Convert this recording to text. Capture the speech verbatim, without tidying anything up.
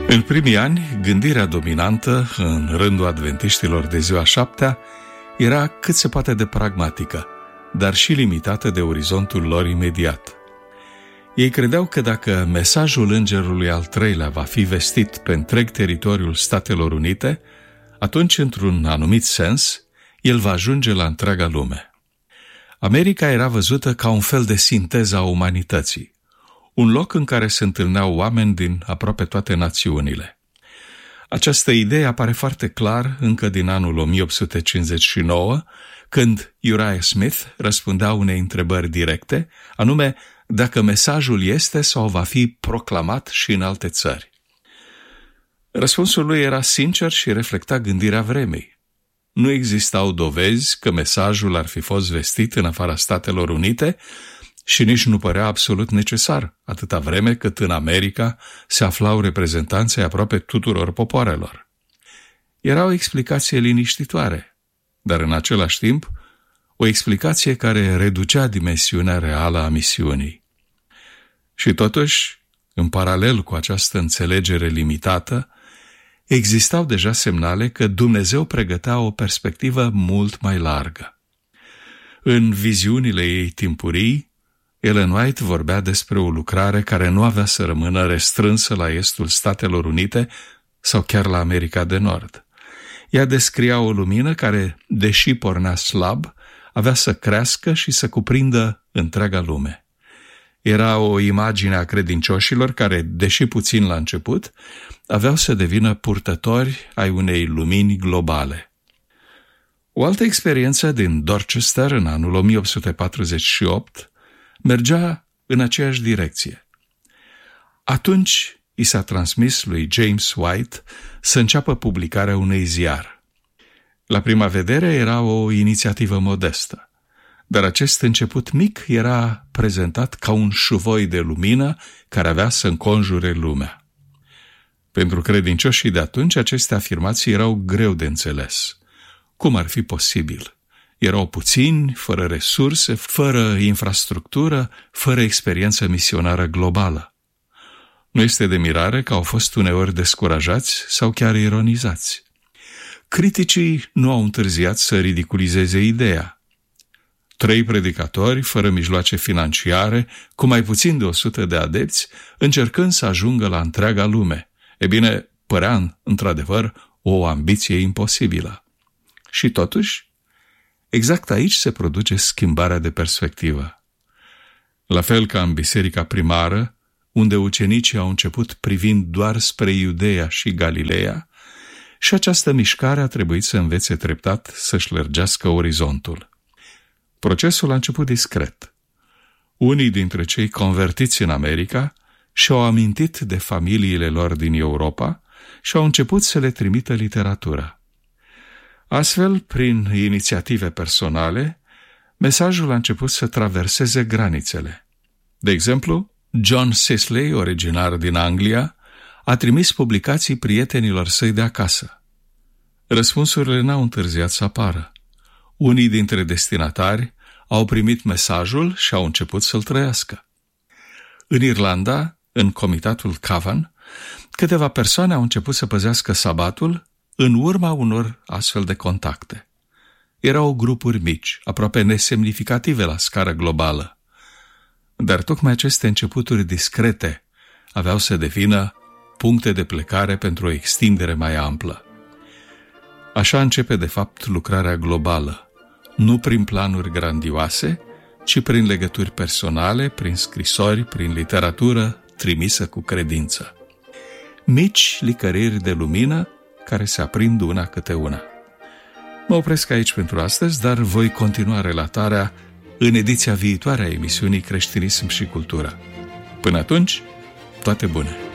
În primii ani, gândirea dominantă în rândul adventiștilor de ziua șaptea era cât se poate de pragmatică, dar și limitată de orizontul lor imediat. Ei credeau că dacă mesajul îngerului al treilea va fi vestit pe întreg teritoriul Statelor Unite, atunci, într-un anumit sens, el va ajunge la întreaga lume. America era văzută ca un fel de sinteză a umanității, un loc în care se întâlneau oameni din aproape toate națiunile. Această idee apare foarte clar încă din anul o mie opt sute cincizeci și nouă, când Uriah Smith răspundea unei întrebări directe, anume dacă mesajul este sau va fi proclamat și în alte țări. Răspunsul lui era sincer și reflecta gândirea vremii. Nu existau dovezi că mesajul ar fi fost vestit în afara Statelor Unite și nici nu părea absolut necesar, atâta vreme cât în America se aflau reprezentanții aproape tuturor popoarelor. Era o explicație liniștitoare, dar în același timp o explicație care reducea dimensiunea reală a misiunii. Și totuși, în paralel cu această înțelegere limitată, existau deja semnale că Dumnezeu pregătea o perspectivă mult mai largă. În viziunile ei timpurii, Ellen White vorbea despre o lucrare care nu avea să rămână restrânsă la estul Statelor Unite sau chiar la America de Nord. Ea descria o lumină care, deși pornea slab, avea să crească și să cuprindă întreaga lume. Era o imagine a credincioșilor care, deși puțin la început, aveau să devină purtători ai unei lumini globale. O altă experiență din Dorchester în anul o mie opt sute patruzeci și opt mergea în aceeași direcție. Atunci i s-a transmis lui James White să înceapă publicarea unui ziar. La prima vedere era o inițiativă modestă, dar acest început mic era prezentat ca un șuvoi de lumină care avea să înconjure lumea. Pentru credincioșii de atunci, aceste afirmații erau greu de înțeles. Cum ar fi posibil? Erau puțini, fără resurse, fără infrastructură, fără experiență misionară globală. Nu este de mirare că au fost uneori descurajați sau chiar ironizați. Criticii nu au întârziat să ridiculizeze ideea. Trei predicatori, fără mijloace financiare, cu mai puțin de o sută de adepți, încercând să ajungă la întreaga lume. E bine, părea într-adevăr o ambiție imposibilă. Și totuși, exact aici se produce schimbarea de perspectivă. La fel ca în biserica primară, unde ucenicii au început privind doar spre Iudeea și Galileea, și această mișcare a trebuit să învețe treptat să-și lărgească orizontul. Procesul a început discret. Unii dintre cei convertiți în America și-au amintit de familiile lor din Europa și au început să le trimită literatura. Astfel, prin inițiative personale, mesajul a început să traverseze granițele. De exemplu, John Sisley, originar din Anglia, a trimis publicații prietenilor săi de acasă. Răspunsurile n-au întârziat să apară. Unii dintre destinatari au primit mesajul și au început să-l trăiască. În Irlanda, în comitatul Cavan, câteva persoane au început să păzească sabatul în urma unor astfel de contacte. Erau grupuri mici, aproape nesemnificative la scară globală. Dar tocmai aceste începuturi discrete aveau să devină puncte de plecare pentru o extindere mai amplă. Așa începe de fapt lucrarea globală, nu prin planuri grandioase, ci prin legături personale, prin scrisori, prin literatură trimisă cu credință. Mici licăriri de lumină care se aprind una câte una. Mă opresc aici pentru astăzi, dar voi continua relatarea în ediția viitoare a emisiunii Creștinism și Cultură. Până atunci, toate bune!